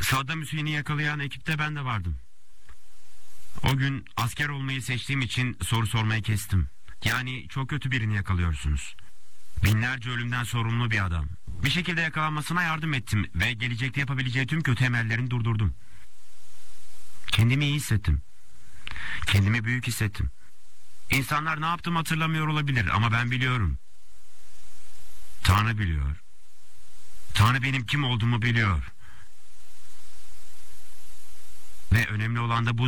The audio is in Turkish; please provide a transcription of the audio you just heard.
Saddam Hüseyin'i yakalayan ekipte ben de vardım. O gün asker olmayı seçtiğim için soru sormayı kestim. Yani çok kötü birini yakalıyorsunuz. Binlerce ölümden sorumlu bir adam. Bir şekilde yakalanmasına yardım ettim ve gelecekte yapabileceği tüm kötü emellerini durdurdum. Kendimi iyi hissettim. Kendimi büyük hissettim. İnsanlar ne yaptığımı hatırlamıyor olabilir ama ben biliyorum. Tanrı biliyor. Tanrı benim kim olduğumu biliyor. Ve önemli olan da bu